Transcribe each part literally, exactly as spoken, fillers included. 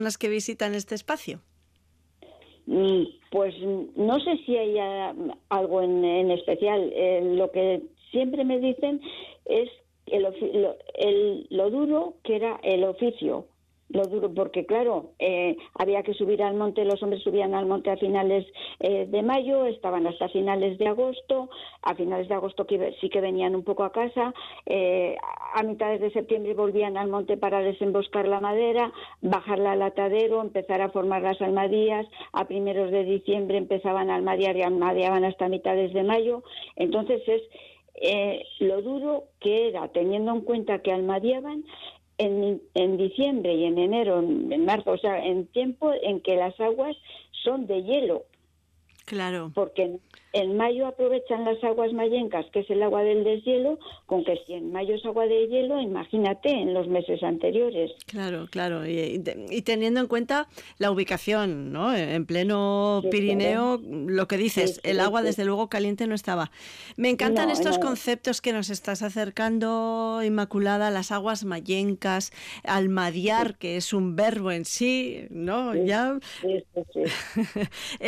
personas que visitan este espacio? Pues no sé si hay algo en, en especial. Eh, lo que siempre me dicen es el, lo, el, lo duro que era el oficio. Lo duro, porque claro, eh, había que subir al monte, los hombres subían al monte a finales eh, de mayo, estaban hasta finales de agosto, a finales de agosto que, sí que venían un poco a casa, eh, a mitades de septiembre volvían al monte para desemboscar la madera, bajarla al atadero, empezar a formar las almadías, a primeros de diciembre empezaban a almadear y almadeaban hasta mitades de mayo. Entonces es eh, lo duro que era, teniendo en cuenta que almadeaban En, en diciembre y en enero, en marzo, o sea, en tiempo en que las aguas son de hielo. Claro. Porque en, en mayo aprovechan las aguas mayencas, que es el agua del deshielo, con que si en mayo es agua de hielo, imagínate en los meses anteriores. Claro, claro. Y, y teniendo en cuenta la ubicación, ¿no? En pleno Sí, Pirineo, claro. lo que dices, Sí, sí, el agua sí. desde luego caliente no estaba. Me encantan No, estos no. conceptos que nos estás acercando, Inmaculada, las aguas mayencas, almadear, Sí. que es un verbo en sí, ¿no? Sí, Ya. sí, sí, sí.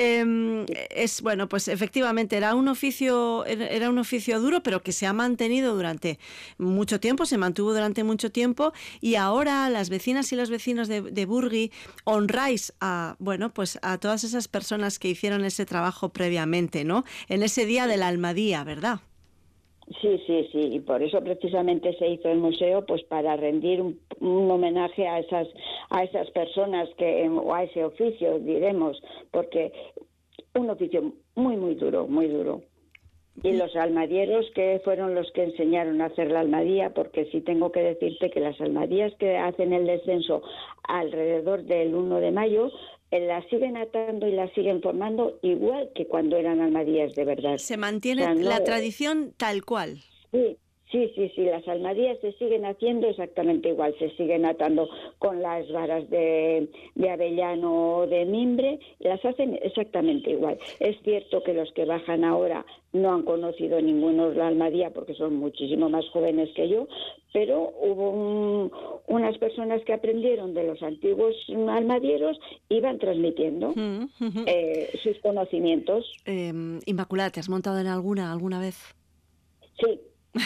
eh, Sí. es bueno, pues efectivamente era un oficio, era un oficio duro, pero que se ha mantenido durante mucho tiempo, se mantuvo durante mucho tiempo, y ahora las vecinas y los vecinos de, de Burgui honráis a, bueno, pues a todas esas personas que hicieron ese trabajo previamente, ¿no? En ese día de la Almadía, ¿verdad? Sí, sí, sí, y por eso precisamente se hizo el museo, pues para rendir un, un homenaje a esas a esas personas que o a ese oficio, diremos, porque un oficio muy muy duro, muy duro. Y los almadieros, que fueron los que enseñaron a hacer la almadía, porque sí tengo que decirte que las almadías que hacen el descenso alrededor del uno de mayo, eh, las siguen atando y las siguen formando igual que cuando eran almadías de verdad. Se O mantiene sea, no, la tradición tal cual. sí, sí, sí, sí, las almadías se siguen haciendo exactamente igual, se siguen atando con las varas de, de avellano o de mimbre, las hacen exactamente igual. Es cierto que los que bajan ahora no han conocido ninguno la almadía porque son muchísimo más jóvenes que yo, pero hubo un, unas personas que aprendieron de los antiguos almadieros y van transmitiendo Mm, mm, eh, sus conocimientos. eh, Inmaculada, ¿te has montado en alguna alguna vez? Sí.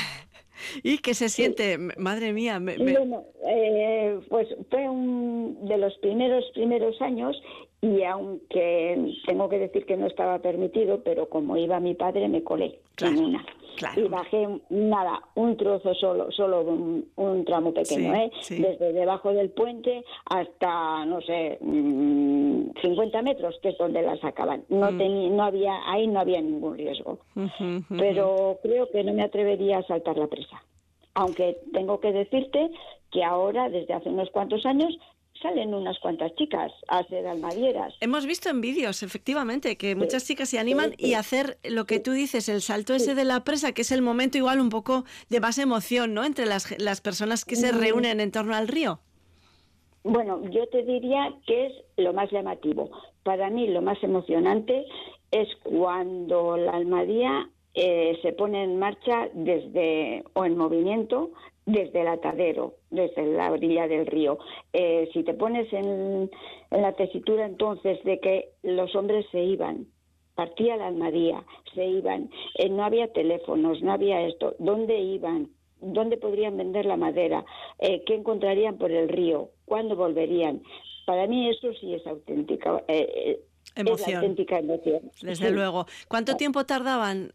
¿Y qué se Sí. siente? Madre mía. Me, me... Bueno, eh, pues fue un de los primeros primeros años, y aunque tengo que decir que no estaba permitido, pero como iba mi padre me colé Claro, en una. claro. Y bajé nada, un trozo solo, solo un, un tramo pequeño, Sí, ¿eh? sí. Desde debajo del puente hasta, no sé, cincuenta metros, que es donde las sacaban. No Mm. tenía, no había, ahí no había ningún riesgo. Uh-huh, uh-huh. Pero creo que no me atrevería a saltar la presa. Aunque tengo que decirte que ahora, desde hace unos cuantos años, salen unas cuantas chicas a ser almadieras. Hemos visto en vídeos, efectivamente, que muchas chicas se animan sí, y hacer lo que sí. tú dices, el salto ese de la presa, que es el momento igual un poco de más emoción, ¿no? Entre las, las personas que se reúnen en torno al río. Bueno, yo te diría que es lo más llamativo. Para mí lo más emocionante es cuando la almadía eh, se pone en marcha desde o en movimiento desde el atadero, desde la orilla del río. Eh, si te pones en, en la tesitura entonces de que los hombres se iban, partía la almadía, se iban, eh, no había teléfonos, no había esto, ¿dónde iban? ¿Dónde podrían vender la madera? Eh, ¿Qué encontrarían por el río? ¿Cuándo volverían? Para mí eso sí es auténtica, eh, Emoción. es la auténtica emoción. Desde sí. luego. ¿Cuánto tiempo tardaban